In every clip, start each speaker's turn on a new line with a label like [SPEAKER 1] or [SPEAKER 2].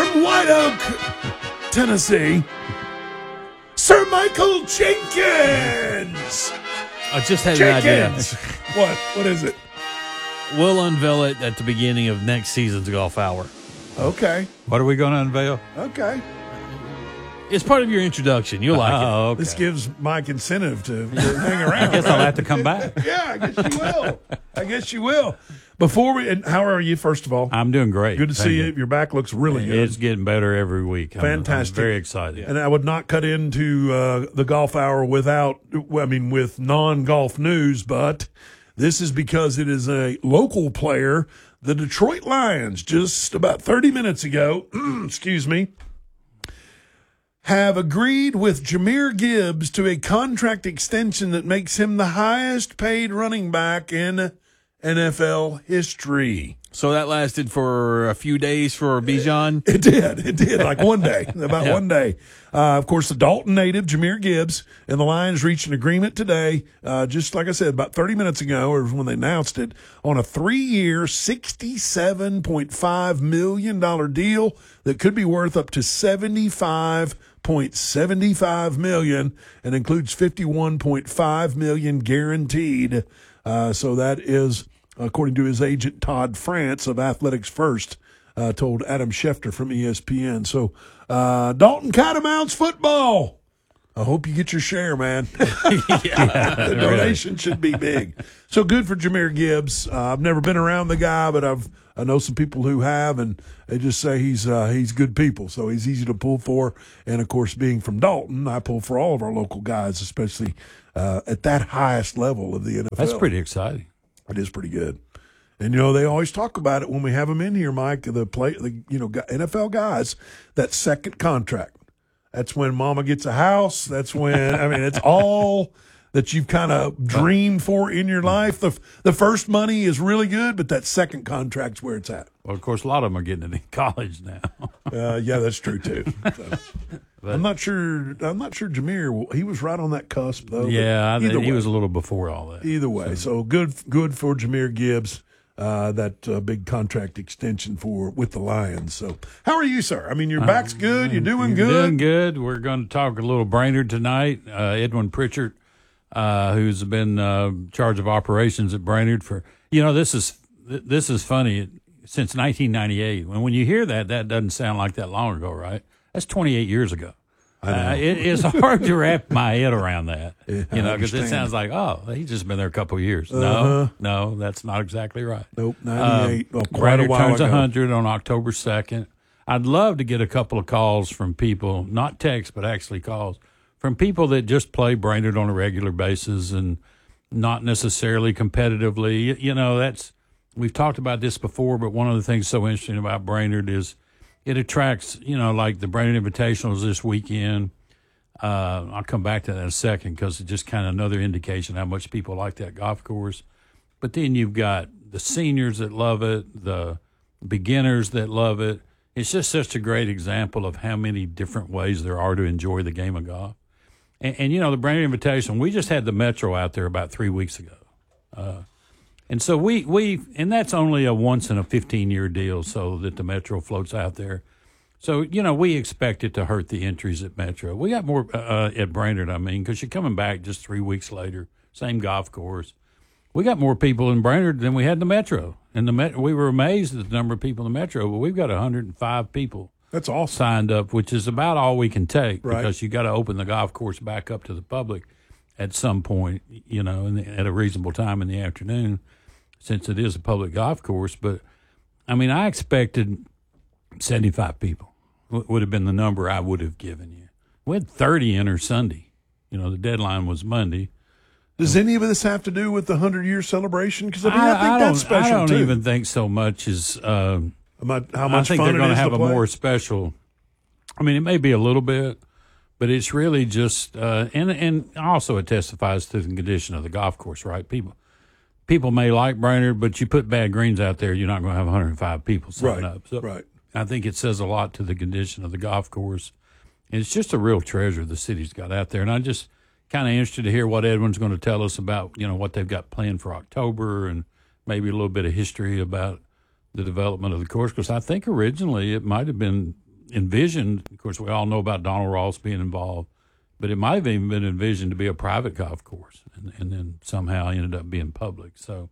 [SPEAKER 1] from White Oak, Tennessee, Sir Michael Jenkins.
[SPEAKER 2] I just had an idea.
[SPEAKER 1] What? What is it?
[SPEAKER 2] We'll unveil it at the beginning of next season's Golf Hour.
[SPEAKER 1] Okay.
[SPEAKER 3] What are we going to unveil?
[SPEAKER 1] Okay.
[SPEAKER 2] It's part of your introduction. You'll like it.
[SPEAKER 3] Oh, okay.
[SPEAKER 1] This gives Mike incentive to hang around.
[SPEAKER 3] I guess I'll have to come back.
[SPEAKER 1] Yeah, I guess you will. Before we, and how are you, first of all?
[SPEAKER 3] I'm doing great.
[SPEAKER 1] Good to see you. Your back looks really good.
[SPEAKER 3] It's getting better every week.
[SPEAKER 1] Fantastic.
[SPEAKER 3] I'm very excited.
[SPEAKER 1] And I would not cut into the Golf Hour with non-golf news, but this is because it is a local player. The Detroit Lions, just about 30 minutes ago, have agreed with Jahmyr Gibbs to a contract extension that makes him the highest paid running back in NFL history.
[SPEAKER 2] So that lasted for a few days for Bijan?
[SPEAKER 1] It did, like one day, one day. Of course, the Dalton native, Jahmyr Gibbs, and the Lions reached an agreement today, just like I said, about 30 minutes ago, or when they announced it, on a 3-year, $67.5 million deal that could be worth up to $75.75 million and includes $51.5 million guaranteed. So that is, according to his agent, Todd France of Athletics First, told Adam Schefter from ESPN. So, Dalton Catamounts football. I hope you get your share, man. The donation should be big. So good for Jahmyr Gibbs. I've never been around the guy, but I know some people who have, and they just say he's good people. So he's easy to pull for. And, of course, being from Dalton, I pull for all of our local guys, especially at that highest level of the NFL.
[SPEAKER 3] That's pretty exciting.
[SPEAKER 1] It is pretty good. And, they always talk about it when we have them in here, Mike, the NFL guys, that second contract. That's when mama gets a house. That's when, it's all that you've kind of dreamed for in your life. The first money is really good, but that second contract's where it's at.
[SPEAKER 3] Well, of course, a lot of them are getting it in college now.
[SPEAKER 1] Yeah, that's true, too. So. I'm not sure Jahmyr, he was right on that cusp, though.
[SPEAKER 3] Yeah, he was a little before all that.
[SPEAKER 1] Either way, so good for Jahmyr Gibbs, that big contract extension with the Lions. So how are you, sir? Your back's good. You're doing good?
[SPEAKER 3] Doing good. We're going to talk a little Brainerd tonight. Edwin Pritchard, who's been in charge of operations at Brainerd for, this is funny, since 1998. When you hear that doesn't sound like that long ago, right? That's 28 years ago. It's hard to wrap my head around that, because it sounds like, he's just been there a couple of years. No, that's not exactly right.
[SPEAKER 1] Nope, 98.
[SPEAKER 3] Brainerd turns 100 on October 2nd. I'd love to get a couple of calls from people, not texts, but actually calls, from people that just play Brainerd on a regular basis and not necessarily competitively. We've talked about this before, but one of the things so interesting about Brainerd is it attracts, like the Brainerd Invitationals this weekend. I'll come back to that in a second because it's just kind of another indication how much people like that golf course. But then you've got the seniors that love it, the beginners that love it. It's just such a great example of how many different ways there are to enjoy the game of golf. And the Brainerd Invitational, we just had the Metro out there about 3 weeks ago. And so and that's only a once in a 15-year deal so that the Metro floats out there. So, we expect it to hurt the entries at Metro. We got more at Brainerd, because you're coming back just 3 weeks later, same golf course. We got more people in Brainerd than we had in the Metro. And we were amazed at the number of people in the Metro, but we've got 105 people.
[SPEAKER 1] That's awesome.
[SPEAKER 3] Signed up, which is about all we can take because you got to open the golf course back up to the public at some point, at a reasonable time in the afternoon, since it is a public golf course. But, I expected 75 people would have been the number I would have given you. We had 30 enter Sunday. The deadline was Monday.
[SPEAKER 1] Does any of this have to do with the 100-year celebration? Because I think that's special,
[SPEAKER 3] I don't
[SPEAKER 1] too.
[SPEAKER 3] even think so much as
[SPEAKER 1] how much
[SPEAKER 3] I think
[SPEAKER 1] fun
[SPEAKER 3] they're going to have
[SPEAKER 1] to
[SPEAKER 3] a
[SPEAKER 1] play?
[SPEAKER 3] more special. It may be a little bit, but it's really just and also it testifies to the condition of the golf course, right? People may like Brainerd, but you put bad greens out there, you're not going to have 105 people sign up. So I think it says a lot to the condition of the golf course. And it's just a real treasure the city's got out there. And I'm just kind of interested to hear what Edwin's going to tell us about, what they've got planned for October and maybe a little bit of history about the development of the course. Because I think originally it might have been envisioned. Of course, we all know about Donald Ross being involved, but it might have even been envisioned to be a private golf course, and then somehow ended up being public. So,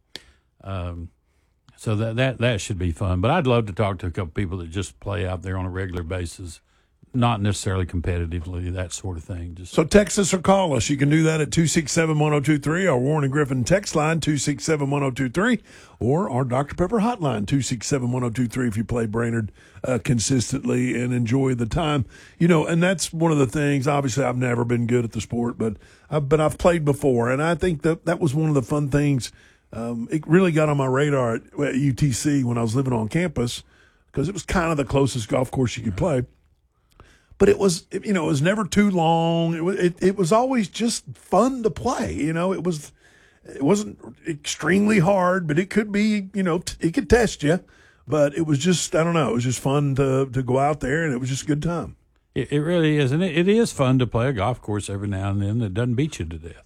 [SPEAKER 3] so that should be fun. But I'd love to talk to a couple people that just play out there on a regular basis, not necessarily competitively, that sort of thing.
[SPEAKER 1] So text us or call us. You can do that at 267-1023, our Warren and Griffin text line, 267-1023, or our Dr. Pepper hotline, 267-1023, if you play Brainerd consistently and enjoy the time. And that's one of the things. Obviously, I've never been good at the sport, but I've played before, and I think that was one of the fun things. It really got on my radar at UTC when I was living on campus, because it was kind of the closest golf course you could play. But it was never too long. It was always just fun to play. It wasn't extremely hard, but it could be, it could test you. But it was just, I don't know, it was just fun to go out there, and it was just a good time.
[SPEAKER 3] It really is, and it is fun to play a golf course every now and then that doesn't beat you to death.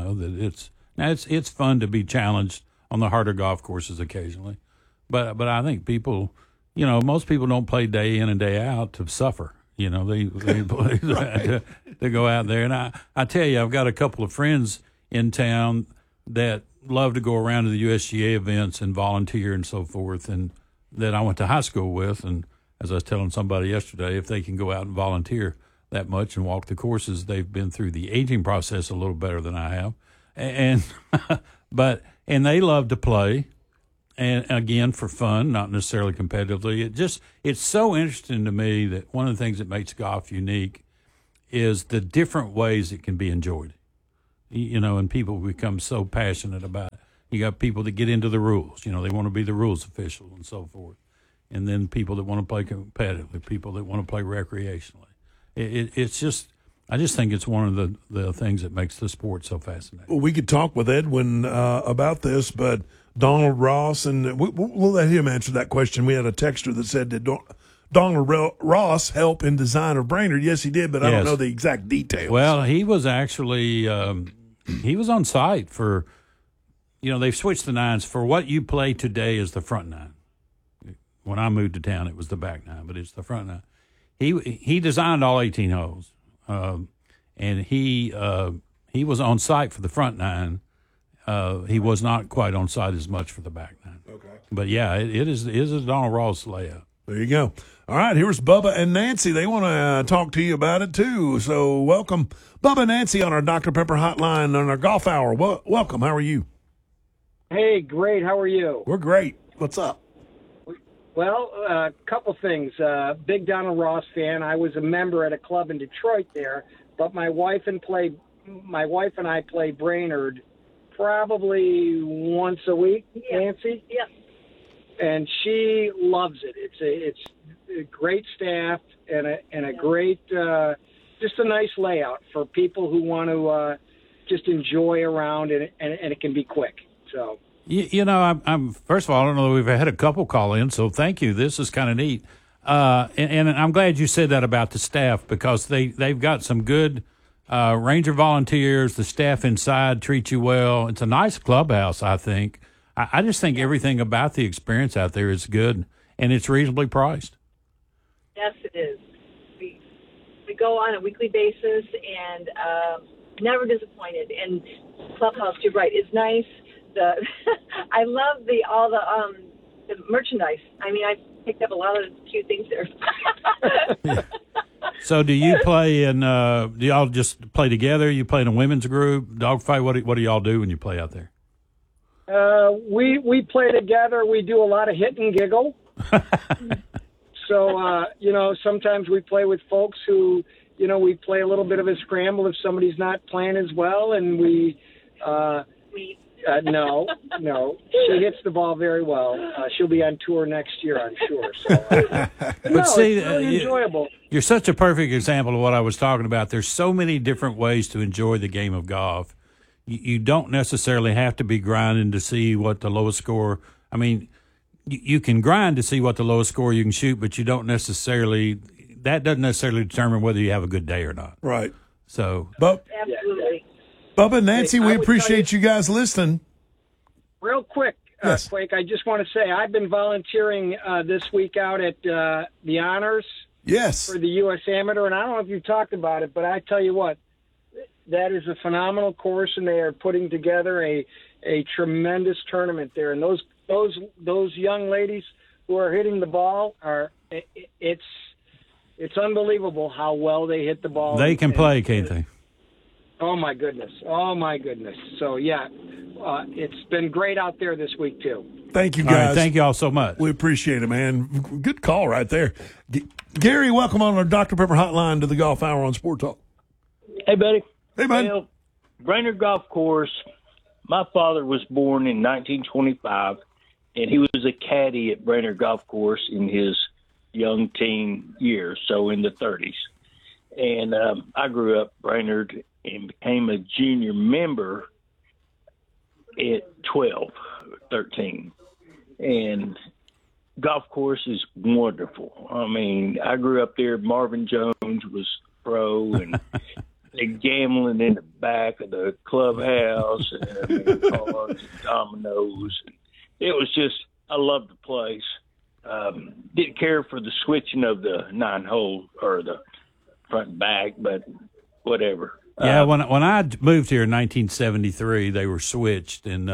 [SPEAKER 3] It's fun to be challenged on the harder golf courses occasionally. But I think people, most people don't play day in and day out to suffer. They play to go out there. And I tell you, I've got a couple of friends in town that love to go around to the USGA events and volunteer and so forth, and that I went to high school with. And as I was telling somebody yesterday, if they can go out and volunteer that much and walk the courses, they've been through the aging process a little better than I have. And they love to play. And again, for fun, not necessarily competitively. It's so interesting to me that one of the things that makes golf unique is the different ways it can be enjoyed. And people become so passionate about it. You got people that get into the rules. They want to be the rules official and so forth. And then people that want to play competitively, people that want to play recreationally. I just think it's one of the things that makes the sport so fascinating.
[SPEAKER 1] Well, we could talk with Edwin about this, but Donald Ross, and we'll let him answer that question. We had a texter that said, did Donald Ross help in design of Brainerd? Yes, he did, but I don't know the exact details.
[SPEAKER 3] Well, he was actually he was on site for, they've switched the nines. For what you play today is the front nine. When I moved to town, it was the back nine, but it's the front nine. He designed all 18 holes, and he was on site for the front nine. He was not quite on site as much for the back nine.
[SPEAKER 1] Okay.
[SPEAKER 3] But yeah, it is a Donald Ross layout.
[SPEAKER 1] There you go. All right, here's Bubba and Nancy. They want to talk to you about it too. So welcome, Bubba and Nancy, on our Dr. Pepper hotline on our golf hour. Welcome. How are you?
[SPEAKER 4] Hey, great. How are you?
[SPEAKER 1] We're great. What's up?
[SPEAKER 4] Well, a couple things. Big Donald Ross fan. I was a member at a club in Detroit there, but my wife and I play Brainerd probably once a week. Yeah. Nancy.
[SPEAKER 5] Yep.
[SPEAKER 4] And she loves it. It's a great staff and a great, just a nice layout for people who want to just enjoy around, and it can be quick. So.
[SPEAKER 3] I'm first of all, I don't know, we've had a couple call in, so thank you. This is kind of neat. And I'm glad you said that about the staff, because they've got some good Ranger volunteers. The staff inside treat you well. It's a nice clubhouse, I think. I just think everything about the experience out there is good, and it's reasonably priced.
[SPEAKER 5] Yes, it is. We go on a weekly basis, and never disappointed. And clubhouse, you're right, it's nice. I love all the merchandise. I mean, I picked up a lot of cute things there.
[SPEAKER 3] So, do you play in? Do y'all just play together? You play in a women's group, dogfight? What do y'all do when you play out there?
[SPEAKER 4] We play together. We do a lot of hit and giggle. So sometimes we play with folks who we play a little bit of a scramble if somebody's not playing as well, and we. No. She hits the ball very well. She'll be on tour next year, I'm sure. So, it's really enjoyable.
[SPEAKER 3] You're such a perfect example of what I was talking about. There's so many different ways to enjoy the game of golf. You don't necessarily have to be grinding to see what the lowest score. I mean, you can grind to see what the lowest score you can shoot, but you don't necessarily. That doesn't necessarily determine whether you have a good day or not.
[SPEAKER 1] Right.
[SPEAKER 3] So,
[SPEAKER 5] Absolutely.
[SPEAKER 1] Bubba, Nancy, we appreciate you guys listening.
[SPEAKER 4] Real quick,
[SPEAKER 1] yes.
[SPEAKER 4] Quake, I just want to say I've been volunteering this week out at the Honors
[SPEAKER 1] Yes.
[SPEAKER 4] for the U.S. Amateur, and I don't know if you've talked about it, but I tell you what, that is a phenomenal course, and they are putting together a tremendous tournament there. And those young ladies who are hitting the ball it's unbelievable how well they hit the ball.
[SPEAKER 3] They can play, can't they?
[SPEAKER 4] Oh my goodness! So yeah, it's been great out there this week too.
[SPEAKER 1] Thank you,
[SPEAKER 3] All
[SPEAKER 1] guys.
[SPEAKER 3] right, thank you all so much.
[SPEAKER 1] We appreciate it, man. Good call right there. Gary, welcome on our Dr. Pepper hotline to the Golf Hour on Sport Talk.
[SPEAKER 6] Hey, buddy.
[SPEAKER 1] Hey, man.
[SPEAKER 6] Well, Brainerd Golf Course, my father was born in 1925, and he was a caddy at Brainerd Golf Course in his young teen years, so in the 30s. And I grew up Brainerd and became a junior member at 13. And golf course is wonderful. I mean, I grew up there. Marvin Jones was pro, and they gambling in the back of the clubhouse, and cars and dominoes. It was just, I loved the place. Didn't care for the switching of the 9-hole or the front and back, but whatever.
[SPEAKER 3] Yeah, when I moved here in 1973, they were switched, and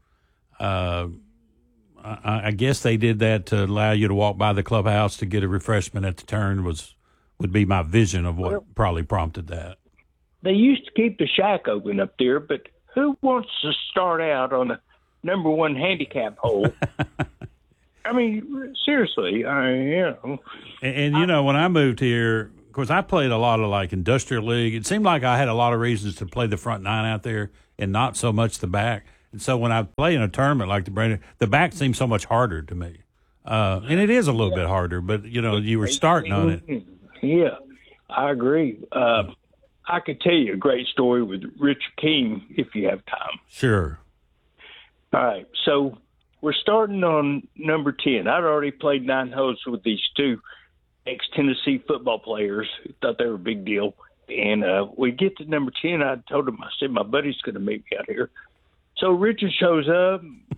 [SPEAKER 3] I guess they did that to allow you to walk by the clubhouse to get a refreshment at the turn. Would be my vision of what probably prompted that.
[SPEAKER 6] They used to keep the shack open up there, but who wants to start out on a number one handicap hole? I mean, seriously,
[SPEAKER 3] And you know, when I moved here, of course, I played a lot of like industrial league. It seemed like I had a lot of reasons to play the front nine out there and not so much the back. And so when I play in a tournament like the back seems so much harder to me. And it is a little bit harder, but, you know, you were starting on it.
[SPEAKER 6] Yeah, I agree. I could tell you a great story with Richard King if you have time.
[SPEAKER 3] Sure.
[SPEAKER 6] All right, so we're starting on number 10. I'd already played 9 holes with these two ex-Tennessee football players. Thought they were a big deal. And we get to number 10. I told him, I said, my buddy's going to meet me out here. So Richard shows up,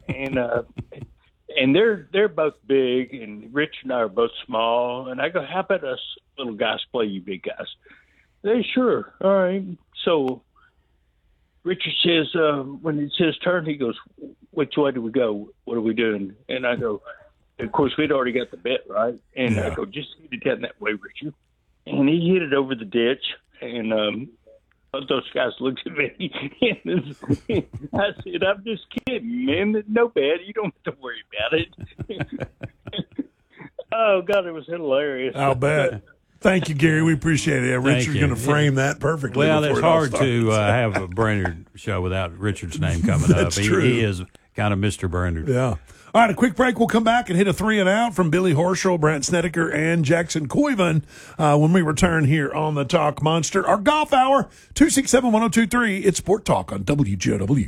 [SPEAKER 6] and they're both big, and Richard and I are both small. And I go, how about us little guys play you big guys? They sure. All right. So Richard says, when it's his turn, he goes, which way do we go? What are we doing? And I go, of course, we'd already got the bet, right? And I go, just hit it down that way, Richard. And he hit it over the ditch, and both those guys looked at me. And I said, I'm just kidding, man. No bet. You don't have to worry about it. Oh, God, it was hilarious.
[SPEAKER 1] I'll bet. Thank you, Gary. We appreciate it. Richard's going to frame that perfectly.
[SPEAKER 3] Well, it's hard to have a Brainerd show without Richard's name coming up.
[SPEAKER 1] True.
[SPEAKER 3] He is kind of Mr. Brainerd.
[SPEAKER 1] Yeah. All right, a quick break. We'll come back and hit a 3 and out from Billy Horschel, Brant Snedeker, and Jackson Coyvan when we return here on the Talk Monster. Our golf hour, 267-1023. It's Sport Talk on WGOW.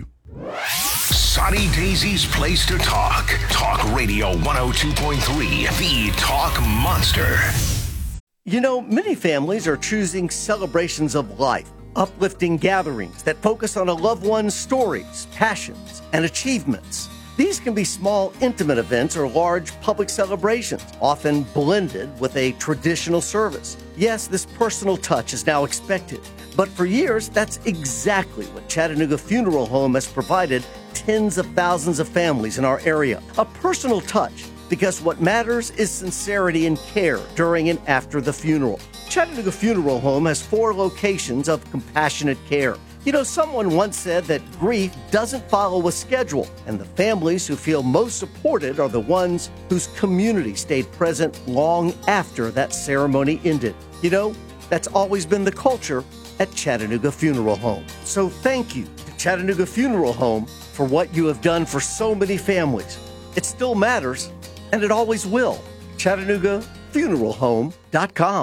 [SPEAKER 7] Sonny Daisy's place to talk. Talk Radio 102.3, the Talk Monster.
[SPEAKER 8] You know, many families are choosing celebrations of life, uplifting gatherings that focus on a loved one's stories, passions, and achievements. These can be small, intimate events or large public celebrations, often blended with a traditional service. Yes, this personal touch is now expected, but for years, that's exactly what Chattanooga Funeral Home has provided tens of thousands of families in our area. A personal touch, because what matters is sincerity and care during and after the funeral. Chattanooga Funeral Home has 4 locations of compassionate care. You know, someone once said that grief doesn't follow a schedule, and the families who feel most supported are the ones whose community stayed present long after that ceremony ended. You know, that's always been the culture at Chattanooga Funeral Home. So thank you to Chattanooga Funeral Home for what you have done for so many families. It still matters, and it always will. ChattanoogaFuneralHome.com.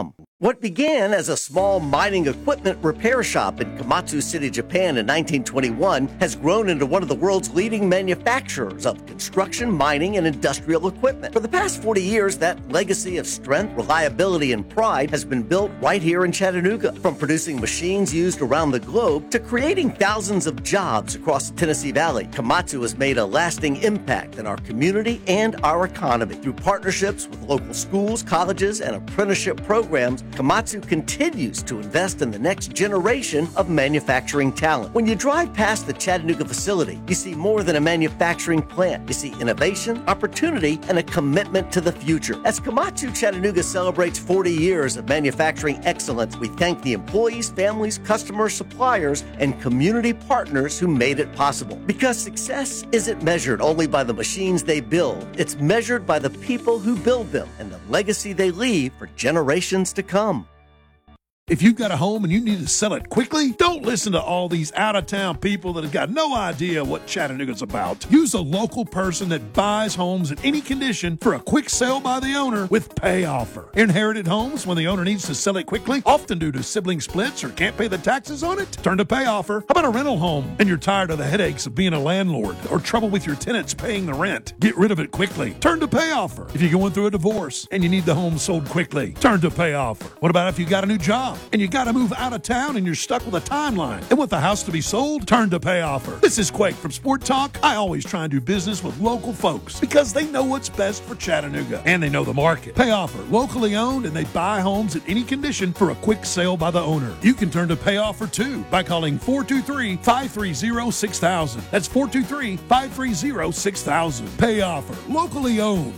[SPEAKER 8] What began as a small mining equipment repair shop in Komatsu City, Japan in 1921 has grown into one of the world's leading manufacturers of construction, mining, and industrial equipment. For the past 40 years, that legacy of strength, reliability, and pride has been built right here in Chattanooga. From producing machines used around the globe to creating thousands of jobs across the Tennessee Valley, Komatsu has made a lasting impact in our community and our economy. Through partnerships with local schools, colleges, and apprenticeship programs, Komatsu continues to invest in the next generation of manufacturing talent. When you drive past the Chattanooga facility, you see more than a manufacturing plant. You see innovation, opportunity, and a commitment to the future. As Komatsu Chattanooga celebrates 40 years of manufacturing excellence, we thank the employees, families, customers, suppliers, and community partners who made it possible. Because success isn't measured only by the machines they build, it's measured by the people who build them and the legacy they leave for generations to come.
[SPEAKER 1] If you've got a home and you need to sell it quickly, don't listen to all these out-of-town people that have got no idea what Chattanooga's about. Use a local person that buys homes in any condition for a quick sale by the owner with Pay Offer. Inherited homes, when the owner needs to sell it quickly, often due to sibling splits or can't pay the taxes on it, turn to Pay Offer. How about a rental home and you're tired of the headaches of being a landlord or trouble with your tenants paying the rent? Get rid of it quickly. Turn to Pay Offer. If you're going through a divorce and you need the home sold quickly, turn to Pay Offer. What about if you got a new job and you got to move out of town and you're stuck with a timeline and want the house to be sold? Turn to Pay Offer. This is Quake from Sport Talk. I always try and do business with local folks because they know what's best for Chattanooga and they know the market. Pay Offer, locally owned, and they buy homes in any condition for a quick sale by the owner. You can turn to Pay Offer too by calling 423-530-6000. That's 423-530-6000. Pay Offer, locally owned.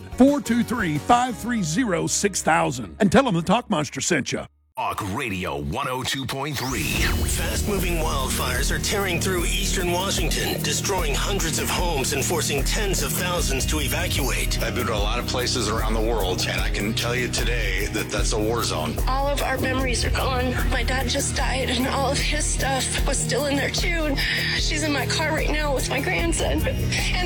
[SPEAKER 1] 423-530-6000. And tell them the Talk Monster sent you.
[SPEAKER 7] Talk Radio 102.3.
[SPEAKER 9] Fast-moving wildfires are tearing through eastern Washington, destroying hundreds of homes and forcing tens of thousands to evacuate.
[SPEAKER 10] I've been to a lot of places around the world, and I can tell you today that that's a war zone.
[SPEAKER 11] All of our memories are gone. My dad just died, and all of his stuff was still in there, too. She's in my car right now with my grandson. And